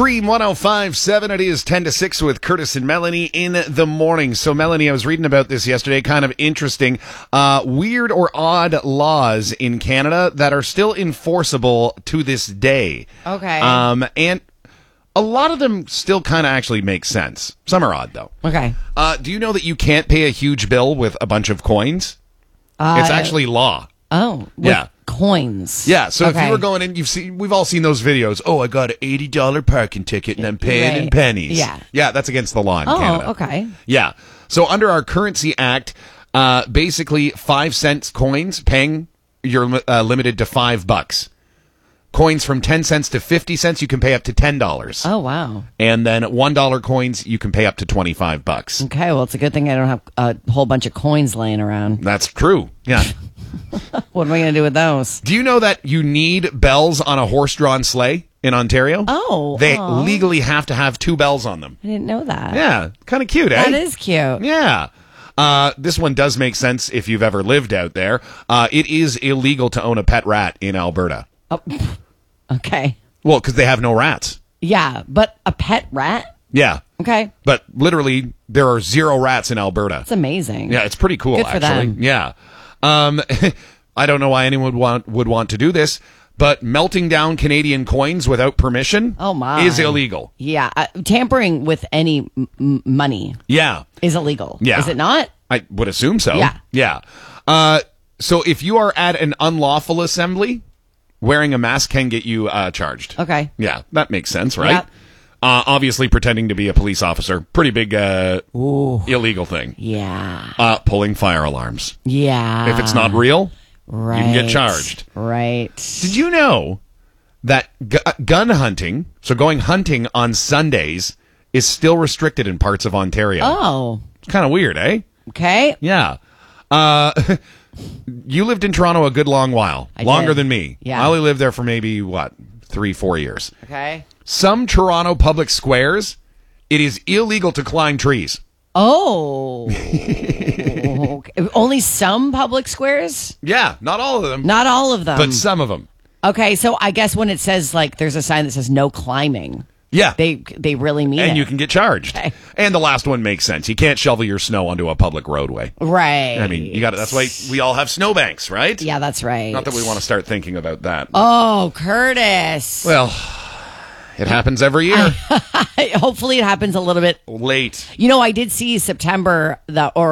Dream 105.7. It is 10 to 6 with Curtis and Melanie in the morning. So, Melanie, I was reading about this yesterday. Kind of interesting. Weird or odd laws in Canada that are still enforceable to this day. Okay. And a lot of them still kind of actually make sense. Some are odd, though. Okay. Do you know that you can't pay a huge bill with a bunch of coins? It's actually law. Oh. Yeah. Coins. Yeah, so if Okay. you were going in, we've all seen those videos. Oh, I got an $80 parking ticket and I'm paying in Right. pennies. Yeah. Yeah, that's against the law in Canada. Oh, okay. Yeah. So under our Currency Act, basically 5-cent coins paying, you're limited to $5. Coins from 10 cents to 50 cents, you can pay up to $10. Oh, wow. And then $1 coins, you can pay up to $25. Okay, well, it's a good thing I don't have a whole bunch of coins laying around. That's true. Yeah. What am I going to do with those? Do you know that you need bells on a horse-drawn sleigh in Ontario? Oh. They aw. legally have to have 2 bells on them. I didn't know that. Yeah, kind of cute, eh? That is cute. Yeah. This one does make sense if you've ever lived out there. It is illegal to own a pet rat in Alberta. Oh, okay. Well, because they have no rats. Yeah, but a pet rat? Yeah. Okay. But literally, there are 0 rats in Alberta. That's amazing. Yeah, it's pretty cool, Good for actually. them. Yeah. I don't know why anyone would want to do this, but melting down Canadian coins without permission Oh, my. is illegal. Yeah, tampering with any money Yeah. is illegal. Yeah. Is it not? I would assume so. Yeah. Yeah. So if you are at an unlawful assembly, wearing a mask can get you charged. Okay. Yeah, that makes sense, right? Yep. Obviously, pretending to be a police officer, pretty big illegal thing. Yeah. Pulling fire alarms. Yeah. If it's not real, right. you can get charged. Right. Did you know that gun hunting, so going hunting on Sundays, is still restricted in parts of Ontario? Oh. It's kind of weird, eh? Okay. Yeah. You lived in Toronto a good long while. I Longer did. than me. Yeah. I only lived there for maybe, 3-4 years. Okay. Some Toronto public squares, it is illegal to climb trees. Oh. Okay. Only some public squares? Yeah, not all of them, Not all of them. but some of them. Okay, so I guess when it says, like, there's a sign that says no climbing, Yeah. they really mean it. And you can get charged. Okay. And the last one makes sense. You can't shovel your snow onto a public roadway. Right. I mean, that's why we all have snowbanks, right? Yeah, that's right. Not that we want to start thinking about that. Oh, Curtis. Well, it happens every year. Hopefully it happens a little bit. Late. You know, I did see September, or